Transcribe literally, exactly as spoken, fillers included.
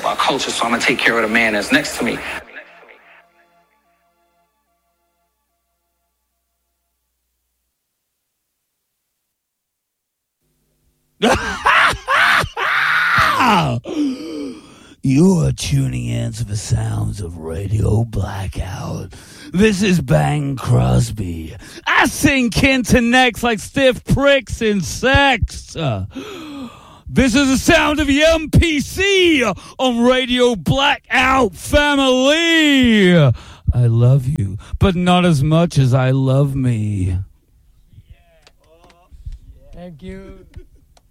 our culture, so I'm gonna take care of the man that's next to me. You're tuning in to the sounds of Radio Blackout. This is Bang Crosby. I sing Kenton next like stiff pricks in sex. Uh, this is the sound of the M P C on Radio Blackout family. I love you, but not as much as I love me. Thank you.